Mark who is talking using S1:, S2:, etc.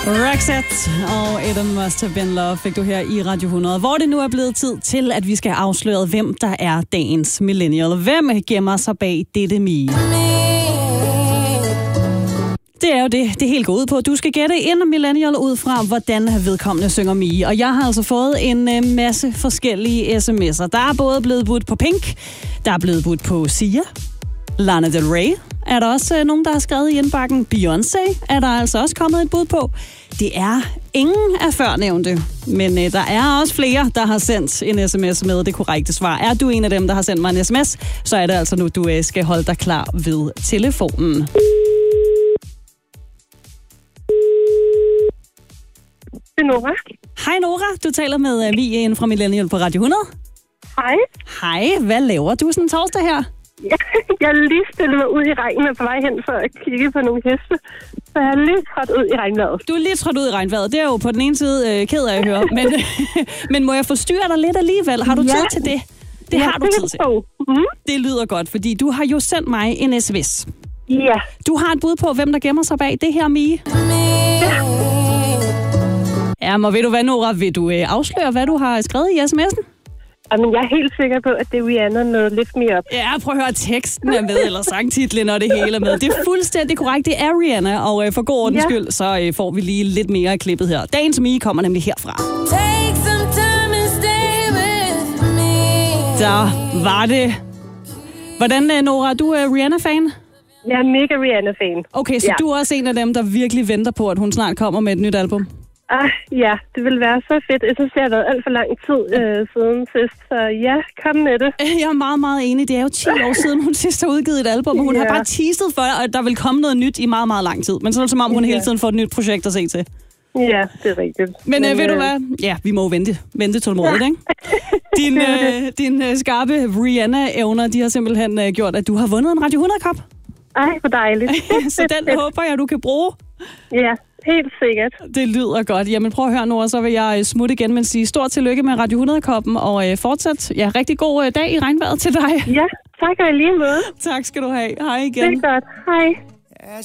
S1: Roxette og It Must Have Been Love fik du her i Radio 100, hvor det nu er blevet tid til, at vi skal have afsløret, hvem der er dagens millennial. Hvem gemmer sig bag dette Mie? Det er jo det helt går ud på. Du skal gætte en millennial ud fra, hvordan vedkommende synger Mie. Og jeg har altså fået en masse forskellige sms'er. Der er både blevet budt på Pink, der er blevet budt på Sia, Lana Del Rey. Er der også nogen, der har skrevet i indbakken? Beyoncé er der altså også kommet et bud på. Det er ingen af førnævnte, men der er også flere, der har sendt en sms med det korrekte svar. Er du en af dem, der har sendt mig en sms, så er det altså nu, du skal holde dig klar ved telefonen.
S2: Det er Nora.
S1: Hej Nora, du taler med Mie fra Millennial på Radio 100.
S2: Hej.
S1: Hej, hvad laver du sådan en torsdag her?
S2: Jeg er lige stillet mig ud i regnen og på vej hen for at kigge på nogle heste. Så jeg er lige trådt ud i regnvejret.
S1: Du er lige trådt ud i regnvejret. Det er jo på den ene side ked af at høre. Men må jeg forstyrre dig lidt alligevel? Har du tid til det? Det har du tid til. Det lyder godt, fordi du har jo sendt mig en sms.
S2: Ja.
S1: Du har et bud på, hvem der gemmer sig bag det her, Mie? Ja, men ved du hvad, Nora? Vil du afsløre, hvad du har skrevet i sms'en?
S2: Jamen, jeg er helt sikker på, at det er Rihanna med Lift Me Up.
S1: Ja, prøv at høre, teksten er med, eller sangtitlen og det hele er med. Det er fuldstændig korrekt, det er Rihanna, og for god ordens skyld, så får vi lige lidt mere af klippet her. Dagens Mie kommer nemlig herfra. Der var det. Hvordan, Nora, er du Rihanna-fan?
S2: Jeg er mega Rihanna-fan.
S1: Okay, så du er også en af dem, der virkelig venter på, at hun snart kommer med et nyt album?
S2: Ja, det vil være så fedt. Jeg synes, det har været alt for lang tid siden sidst. Så ja, kom med det.
S1: Jeg er meget, meget enig. Det er jo 10 år siden, hun sidst har udgivet et album, og hun har bare teaset for, at der vil komme noget nyt i meget, meget lang tid. Men så er det som om, hun hele tiden får et nyt projekt at se til.
S2: Ja, det er rigtigt.
S1: Men ved du hvad? Ja, vi må jo vente tålmodigt, ikke? Din skarpe Rihanna-evner, de har simpelthen gjort, at du har vundet en Radio 100-kop.
S2: Ej, hvor dejligt.
S1: Så den håber jeg, du kan bruge.
S2: Ja, helt sikkert.
S1: Det lyder godt. Jamen prøv at høre, Nora, så vil jeg smutte igen, men sige stort tillykke med Radio 100-koppen, og fortsat rigtig god dag i regnvejret til dig.
S2: Ja, tak og i lige måde.
S1: Tak skal du have. Hej igen.
S2: Det er godt. Hej.